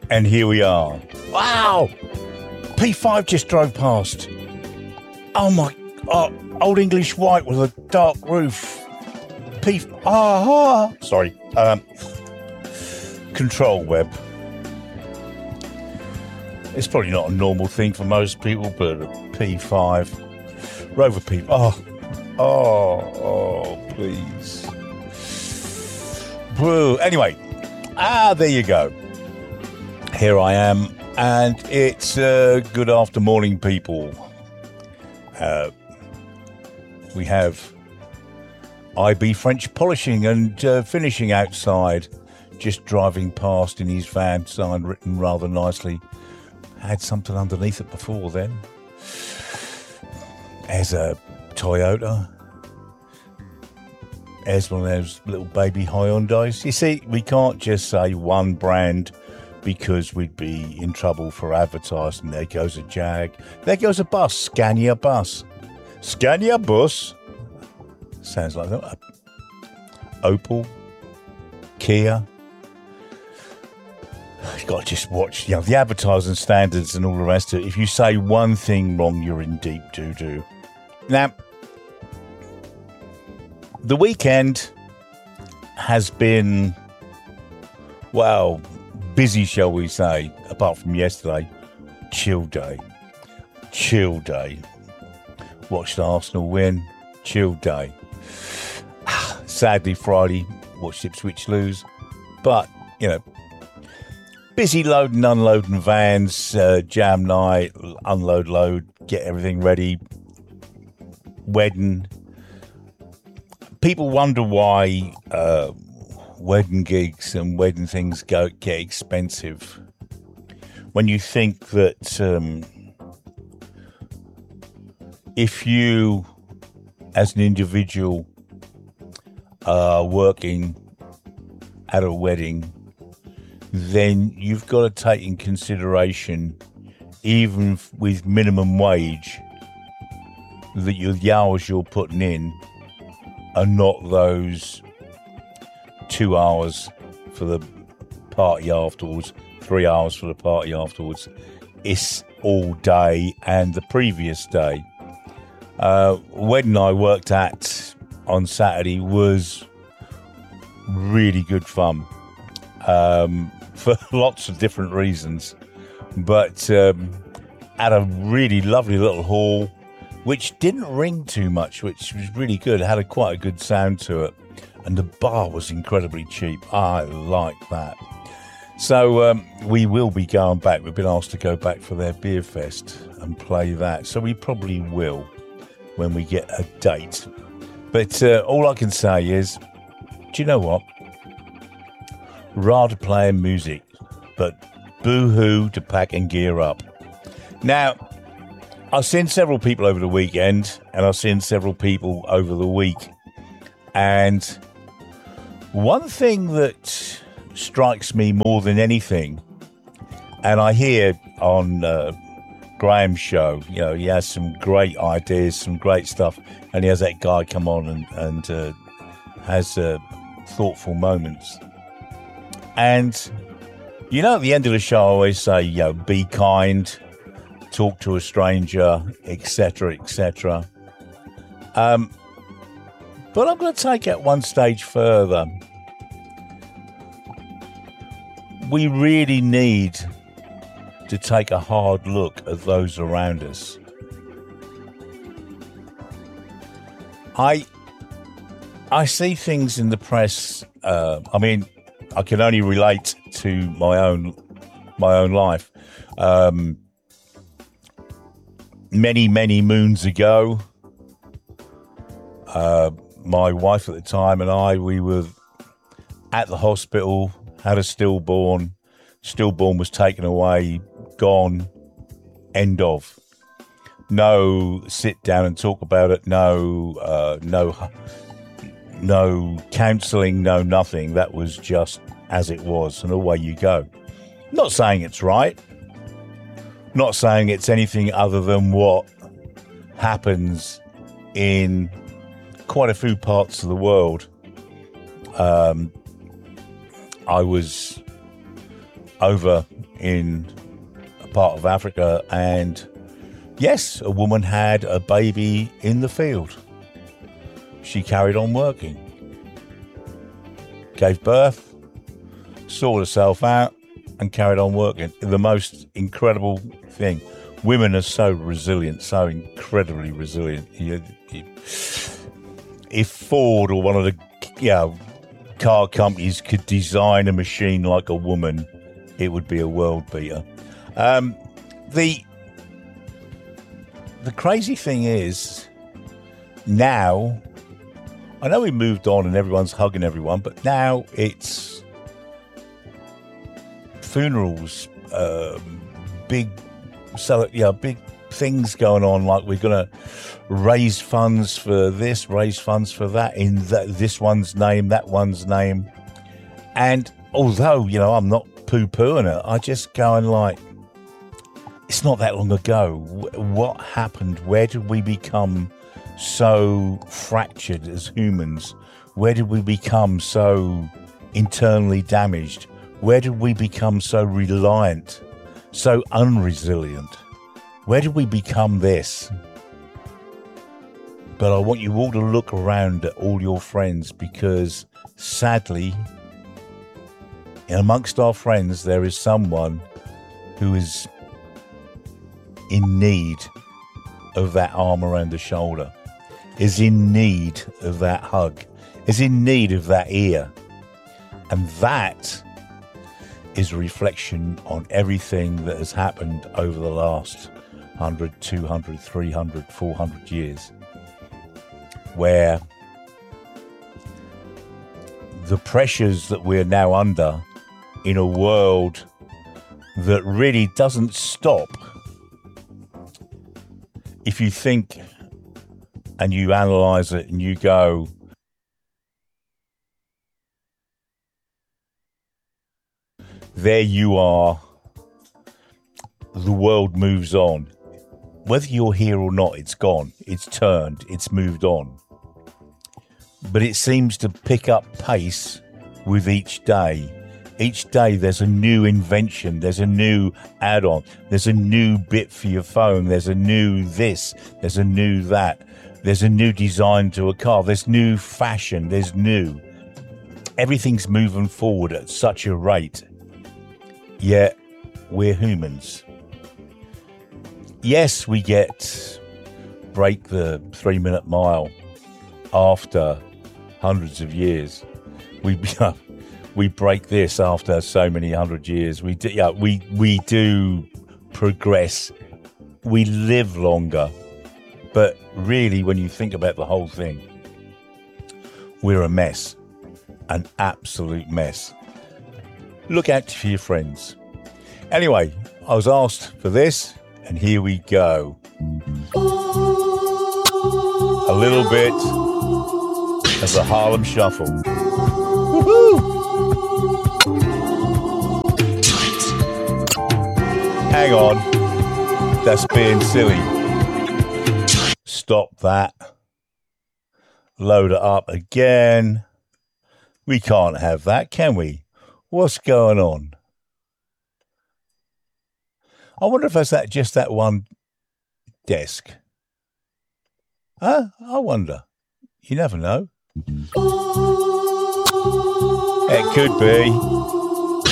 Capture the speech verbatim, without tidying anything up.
And here we are. Wow! P five just drove past. Oh my... Oh, Old English White with a dark roof. P... Ah, ah. Sorry. Um, control web. It's probably not a normal thing for most people, but a P five. Rover P... Oh. Oh. Oh, please. Whoa. Anyway. Ah, there you go. Here I am, and it's uh, good after morning, people. Uh, we have I B French Polishing and uh, Finishing outside, just driving past in his van, sign written rather nicely. Had something underneath it before then. There's a Toyota. There's one of those little baby Hyundais. You see, we can't just say one brand because we'd be in trouble for advertising. There goes a Jag. There goes a bus. Scania bus. Scania bus. Sounds like that. Opel. Kia. You've got to just watch, you know, the advertising standards and all the rest of it. If you say one thing wrong, you're in deep doo-doo. Now, the weekend has been, well, busy, shall we say, apart from yesterday. Chill day. Chill day. Watched Arsenal win. Chill day. Sadly, Friday, watched Ipswich lose. But, you know, busy loading, unloading vans, uh, jam night, unload, load, get everything ready. Wedding. People wonder why uh, wedding gigs and wedding things go get expensive. When you think that um, if you, as an individual, are working at a wedding, then you've got to take in consideration, even with minimum wage, that your the hours you're putting in are not those two hours for the party afterwards, three hours for the party afterwards. It's all day and the previous day. Uh, wedding I worked at on Saturday was really good fun, um, for lots of different reasons, but um, at a really lovely little hall, which didn't ring too much, which was really good. It had a quite a good sound to it. And the bar was incredibly cheap. I like that. So um, we will be going back. We've been asked to go back for their beer fest and play that. So we probably will when we get a date. But uh, all I can say is, do you know what? Rather playing music, but boo-hoo to pack and gear up. Now, I've seen several people over the weekend, and I've seen several people over the week. And one thing that strikes me more than anything, and I hear on uh, Graham's show, you know, he has some great ideas, some great stuff, and he has that guy come on and, and uh, has uh, thoughtful moments. And, you know, at the end of the show, I always say, you know, be kind, talk to a stranger, et cetera, et cetera. Um, but I'm going to take it one stage further. We really need to take a hard look at those around us. I I see things in the press. Uh, I mean, I can only relate to my own my own life. Um, Many, many moons ago, uh, my wife at the time and I, we were at the hospital, had a stillborn. Stillborn was taken away, gone, end of. No sit down and talk about it, no, uh, no, no counselling, no nothing. That was just as it was, and away you go. Not saying it's right. Not saying it's anything other than what happens in quite a few parts of the world. Um, I was over in a part of Africa, and yes, a woman had a baby in the field. She carried on working, gave birth, sorted herself out, and carried on working. The most incredible thing. Women are so resilient, so incredibly resilient. You, you, if Ford or one of the you know, car companies could design a machine like a woman, it would be a world beater. Um, the the crazy thing is, now, I know we moved on and everyone's hugging everyone, but now it's funerals, um, big, so yeah, big things going on. Like we're gonna raise funds for this, raise funds for that in that, this one's name, that one's name. And although you know I'm not poo-pooing it, I just going like, it's not that long ago. What happened? Where did we become so fractured as humans? Where did we become so internally damaged? Where did we become so reliant, so unresilient? Where did we become this? But I want you all to look around at all your friends, because sadly, amongst our friends, there is someone who is in need of that arm around the shoulder, is in need of that hug, is in need of that ear. And that is a reflection on everything that has happened over the last one hundred, two hundred, three hundred, four hundred years, where the pressures that we're now under in a world that really doesn't stop. If you think and you analyze it and you go, there you are, the world moves on. Whether you're here or not, it's gone, it's turned, it's moved on. But it seems to pick up pace with each day. Each day there's a new invention, there's a new add-on, there's a new bit for your phone, there's a new this, there's a new that, there's a new design to a car, there's new fashion, there's new. Everything's moving forward at such a rate. Yet we're humans. Yes, we get break the three minute mile after hundreds of years. We we break this after so many hundred years. We do, yeah, we we do progress. We live longer. But really, when you think about the whole thing, we're a mess, an absolute mess. Look out for your friends. Anyway, I was asked for this, and here we go. A little bit of the Harlem Shuffle. Woohoo! Hang on, that's being silly. Stop that. Load it up again. We can't have that, can we? What's going on? I wonder if that's that just that one desk. Huh? I wonder. You never know. It could be.